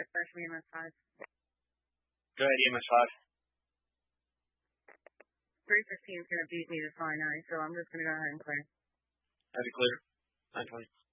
fresh EMS 5. Go ahead, EMS 5. 315 is going to beat me to 5-9, so I'm just going to go ahead and clear. Have you clear? 920.